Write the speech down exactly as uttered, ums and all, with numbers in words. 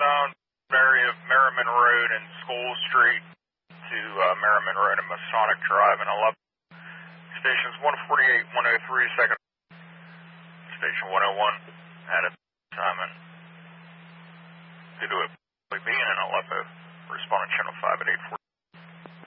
southbound area of Merriman Road and School Street to uh, Merriman Road and Masonic Drive in Aleppo. Stations one forty-eight, one oh three, second. Station one oh one had a time and due to it being in Aleppo, responding channel five at eight four.